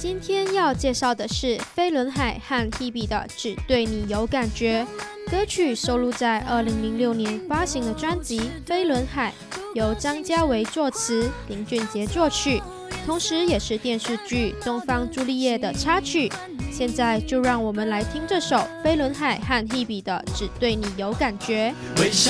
今天要介绍的是飞轮海和 Hebe 的《只对你有感觉》。歌曲收录在2006年发行的专辑《飞轮海》，由张家维作词，林俊杰作曲，同时也是电视剧《东方朱丽叶》的插曲。现在就让我们来听这首飞轮海和 Hebe 的《只对你有感觉》。 微笑